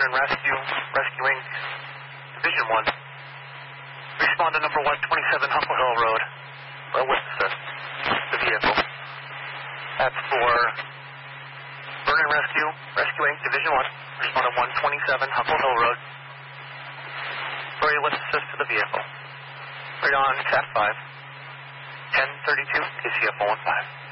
and Rescue, Rescuing Division 1. Respond to number 127 Huckle Hill Road. With the vehicle. That's for Burn and Rescue, Rescuing Division 1. Respond to 127 Huckle Hill Road. For a lift assist to the vehicle. Right on SAT 5. 1032 KCF 15.